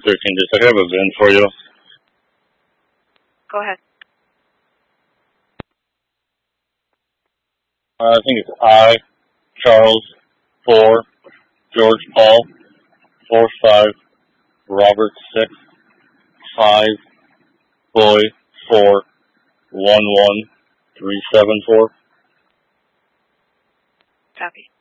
13 days. I have a VIN for you. Go ahead. I think it's I, Charles, 4, George Paul, 4-5, Robert 6, 5, Boy 4, 1-1, 3-7-4. Copy.